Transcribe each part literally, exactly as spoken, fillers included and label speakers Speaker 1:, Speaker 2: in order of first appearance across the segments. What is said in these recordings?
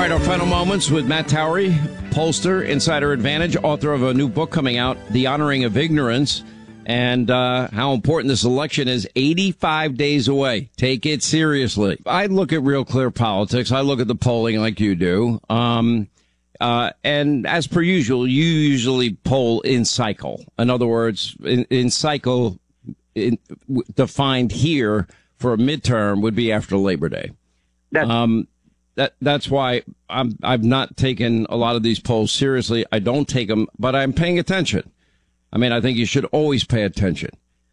Speaker 1: right, our final moments with Matt Towery, pollster, Insider Advantage, author of a new book coming out, The Honoring of Ignorance, and uh, how important this election is. eighty-five days away. Take it seriously. I look at Real Clear Politics. I look at the polling like you do. Um, uh, and as per usual, you usually poll in cycle. In other words, in, in cycle in, defined here for a midterm would be after Labor Day.
Speaker 2: That's-
Speaker 1: um, That that's why I'm I've not taken a lot of these polls seriously. I don't take them, but I'm paying attention. I mean, I think you should always pay attention.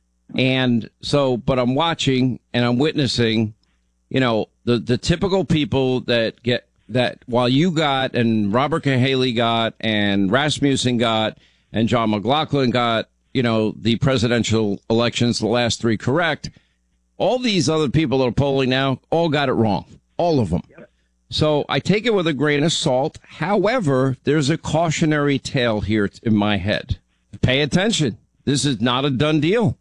Speaker 1: And so, but I'm watching and I'm witnessing, you know, the the typical people that get that while you got and Robert Cahaly got and Rasmussen got and John McLaughlin got, you know, the presidential elections, the last three correct. All these other people that are polling now all got it wrong. All of them. Yep. So I take it with a grain of salt. However, there's a cautionary tale here in my head. Pay attention. This is not a done deal.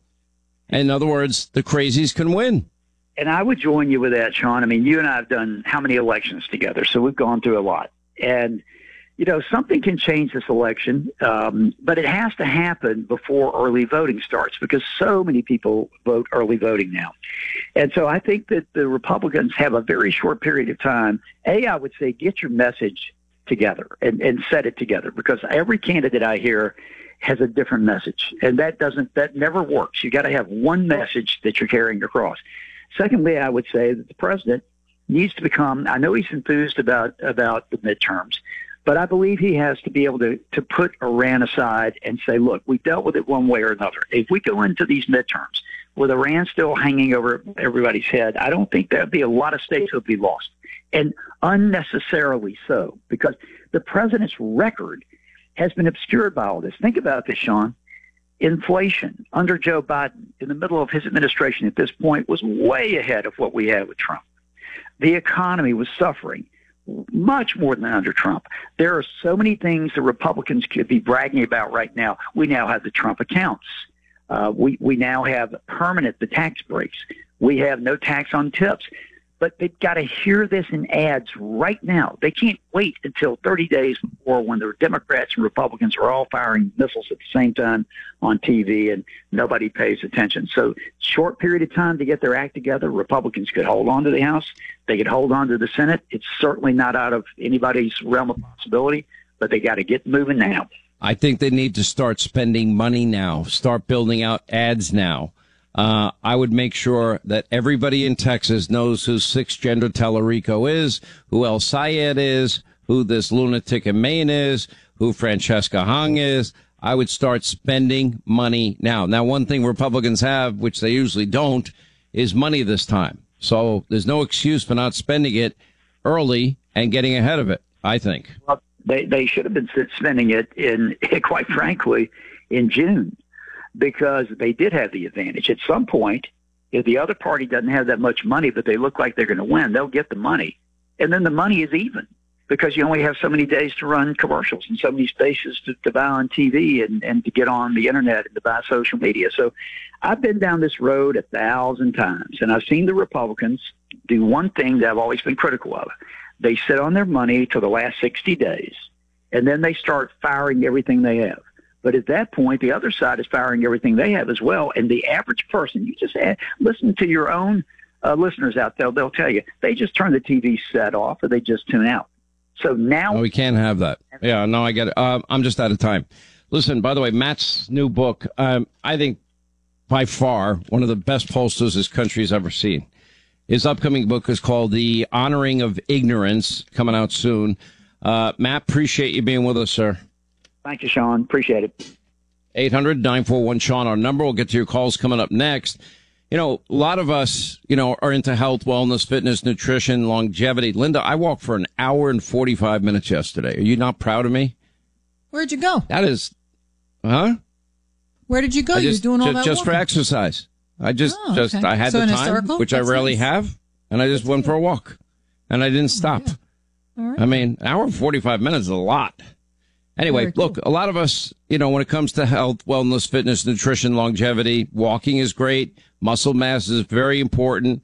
Speaker 1: In other words, the crazies can win.
Speaker 2: And I would join you with that, Sean. I mean, you and I have done how many elections together? So we've gone through a lot. And, you know, something can change this election, um, but it has to happen before early voting starts because so many people vote early voting now. And so I think that the Republicans have a very short period of time. A, I would say get your message together and, and set it together because every candidate I hear has a different message. And that doesn't, that never works. You got to have one message that you're carrying across. Secondly, I would say that the president needs to become, I know he's enthused about, about the midterms, but I believe he has to be able to, to put Iran aside and say, look, we dealt with it one way or another. If we go into these midterms with Iran still hanging over everybody's head, I don't think there'd be a lot of states that would be lost. And unnecessarily so, because the president's record has been obscured by all this. Think about this, Sean. Inflation under Joe Biden in the middle of his administration at this point was way ahead of what we had with Trump. The economy was suffering much more than under Trump. There are so many things the Republicans could be bragging about right now. We now have the Trump accounts. Uh, we, we now have permanent, the tax breaks. We have no tax on tips. But they've got to hear this in ads right now. They can't wait until thirty days before when the Democrats and Republicans are all firing missiles at the same time on T V and nobody pays attention. So short period of time to get their act together. Republicans could hold on to the House. They could hold on to the Senate. It's certainly not out of anybody's realm of possibility, but they got to get moving now.
Speaker 1: I think they need to start spending money now, start building out ads now. Uh, I would make sure that everybody in Texas knows who Six Gender Tellerico is, who El Sayed is, who this lunatic in Maine is, who Francesca Hung is. I would start spending money now. Now, one thing Republicans have, which they usually don't, is money this time. So there's no excuse for not spending it early and getting ahead of it, I think.
Speaker 2: Well, they, they should have been spending it in, quite frankly, in June. Because they did have the advantage. At some point, if the other party doesn't have that much money, but they look like they're going to win, they'll get the money. And then the money is even because you only have so many days to run commercials and so many spaces to, to buy on T V and, and to get on the internet and to buy social media. So I've been down this road a thousand times, and I've seen the Republicans do one thing that I've always been critical of. They sit on their money till the last sixty days, and then they start firing everything they have. But at that point, the other side is firing everything they have as well. And the average person, you just add, listen to your own uh, listeners out there. They'll tell you they just turn the T V set off or they just tune out. So now
Speaker 1: no, we can't have that. Yeah, no, I get it. Uh, I'm just out of time. Listen, by the way, Matt's new book, um, I think by far one of the best pollsters this country has ever seen. His upcoming book is called The Honoring of Ignorance, coming out soon. Uh, Matt, appreciate you being with us, sir.
Speaker 2: Thank you, Sean. Appreciate it.
Speaker 1: eight hundred nine four one Sean, our number. We'll get to your calls coming up next. You know, a lot of us, you know, are into health, wellness, fitness, nutrition, longevity. Linda, I walked for an hour and forty-five minutes yesterday. Are you not proud of me?
Speaker 3: Where'd you go?
Speaker 1: That is, huh?
Speaker 3: Where did you go?
Speaker 1: I just,
Speaker 3: You're doing all
Speaker 1: just,
Speaker 3: that
Speaker 1: just for exercise. I just,
Speaker 3: oh,
Speaker 1: just,
Speaker 3: okay.
Speaker 1: I had
Speaker 3: so
Speaker 1: the time, which That's I rarely nice. have, and I just That's went good. for a walk, and I didn't stop.
Speaker 3: Oh, yeah. All right.
Speaker 1: I mean, an hour and forty-five minutes is a lot. Anyway, cool. Look, a lot of us, you know, when it comes to health, wellness, fitness, nutrition, longevity, walking is great. Muscle mass is very important.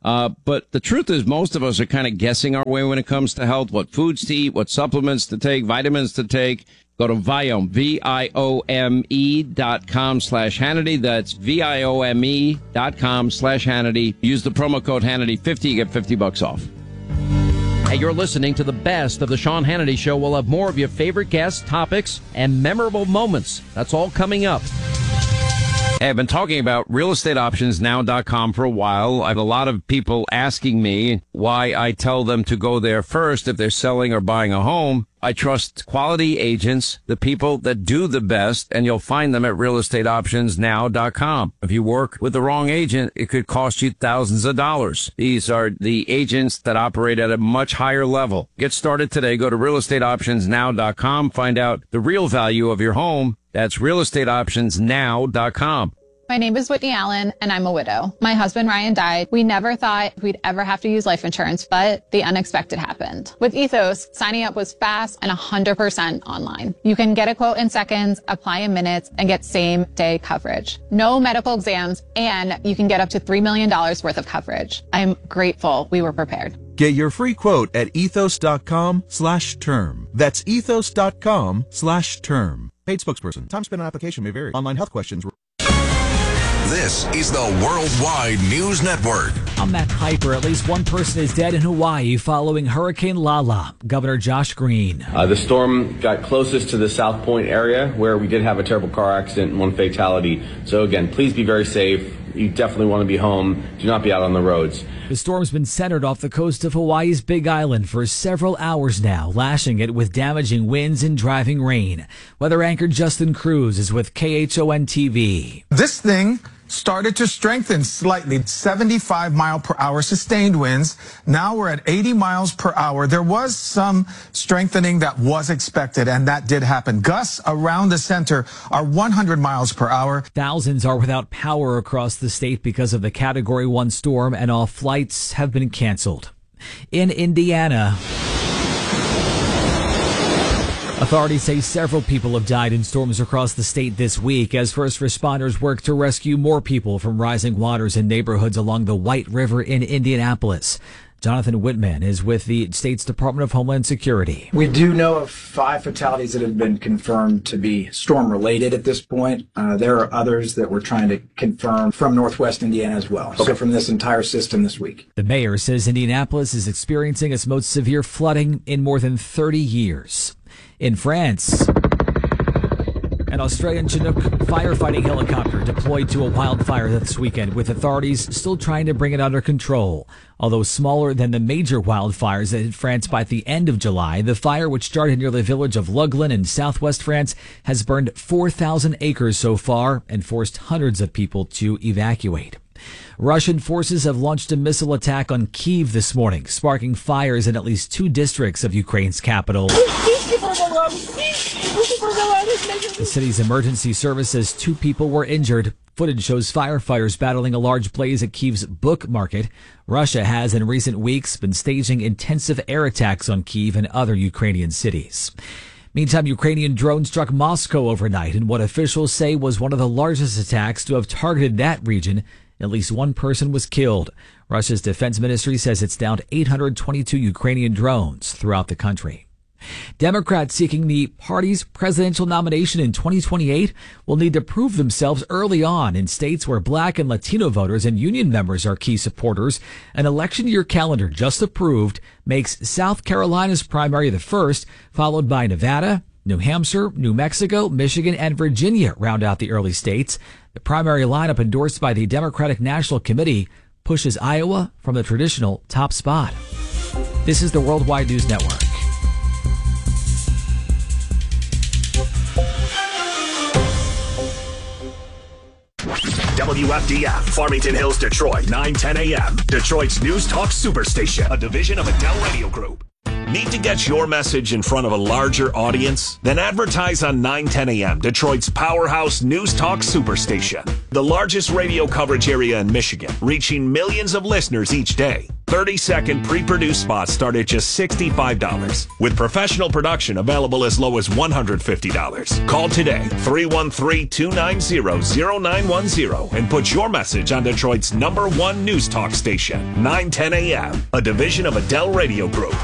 Speaker 1: Uh, but the truth is most of us are kind of guessing our way when it comes to health, what foods to eat, what supplements to take, vitamins to take. Go to Viome, V I O M E dot com slash Hannity. That's V I O M E dot com slash Hannity. Use the promo code Hannity fifty. You get fifty bucks off.
Speaker 4: Hey, you're listening to the best of the Sean Hannity Show. We'll have more of your favorite guests, topics, and memorable moments. That's all coming up.
Speaker 1: Hey, I've been talking about real estate options now dot com for a while. I have a lot of people asking me why I tell them to go there first if they're selling or buying a home. I trust quality agents, the people that do the best, and you'll find them at real estate options now dot com. If you work with the wrong agent, it could cost you thousands of dollars. These are the agents that operate at a much higher level. Get started today. Go to real estate options now dot com. Find out the real value of your home. That's real estate options now dot com.
Speaker 5: My name is Whitney Allen, and I'm a widow. My husband, Ryan, died. We never thought we'd ever have to use life insurance, but the unexpected happened. With Ethos, signing up was fast and one hundred percent online. You can get a quote in seconds, apply in minutes, and get same-day coverage. No medical exams, and you can get up to three million dollars worth of coverage. I'm grateful we were prepared.
Speaker 6: Get your free quote at ethos.com slash term. That's ethos.com slash term. Paid spokesperson. Time spent on application may vary. Online health questions.
Speaker 7: This is the Worldwide News Network.
Speaker 8: I'm Matt Piper. At least one person is dead in Hawaii following Hurricane Lala. Governor Josh Green.
Speaker 9: Uh, the storm got closest to the South Point area where we did have a terrible car accident and one fatality. So again, please be very safe. You definitely want to be home. Do not be out on the roads.
Speaker 8: The storm's been centered off the coast of Hawaii's Big Island for several hours now, lashing it with damaging winds and driving rain. Weather anchor Justin Cruz is with K H O N T V.
Speaker 10: This thing started to strengthen slightly, seventy-five mile per hour sustained winds. Now we're at eighty miles per hour. There was some strengthening that was expected, and that did happen. Gusts around the center are one hundred miles per hour.
Speaker 8: Thousands are without power across the state because of the Category one storm, and all flights have been canceled. In Indiana, authorities say several people have died in storms across the state this week as first responders work to rescue more people from rising waters in neighborhoods along the White River in Indianapolis. Jonathan Whitman is with the state's Department of Homeland Security.
Speaker 11: We do know of five fatalities that have been confirmed to be storm-related at this point. Uh, there are others that we're trying to confirm from Northwest Indiana as well. Okay. So from this entire system this week.
Speaker 8: The mayor says Indianapolis is experiencing its most severe flooding in more than thirty years. In France, an Australian Chinook firefighting helicopter deployed to a wildfire this weekend, with authorities still trying to bring it under control. Although smaller than the major wildfires that hit France by the end of July, the fire, which started near the village of Luglin in southwest France, has burned four thousand acres so far and forced hundreds of people to evacuate. Russian forces have launched a missile attack on Kyiv this morning, sparking fires in at least two districts of Ukraine's capital. The city's emergency service says two people were injured. Footage shows firefighters battling a large blaze at Kyiv's Book Market. Russia has in recent weeks been staging intensive air attacks on Kyiv and other Ukrainian cities. Meantime, Ukrainian drones struck Moscow overnight in what officials say was one of the largest attacks to have targeted that region. At least one person was killed. Russia's defense ministry says it's downed eight hundred twenty-two Ukrainian drones throughout the country. Democrats seeking the party's presidential nomination in twenty twenty-eight will need to prove themselves early on in states where Black and Latino voters and union members are key supporters. An election year calendar just approved makes South Carolina's primary the first, followed by Nevada, New Hampshire, New Mexico, Michigan, and Virginia round out the early states. The primary lineup endorsed by the Democratic National Committee pushes Iowa from the traditional top spot. This is the Worldwide News Network.
Speaker 12: W F D F, Farmington Hills, Detroit, nine ten a.m. Detroit's News Talk Superstation, a division of Adele Radio Group. Need to get your message in front of a larger audience? Then advertise on nine ten a.m., Detroit's powerhouse News Talk Superstation. the largest radio coverage area in Michigan, reaching millions of listeners each day. thirty-second pre-produced spots start at just sixty-five dollars, with professional production available as low as one hundred fifty dollars. Call today, three one three, two nine zero, zero nine one zero, and put your message on Detroit's number one news talk station, nine ten A M, a division of Adele Radio Group.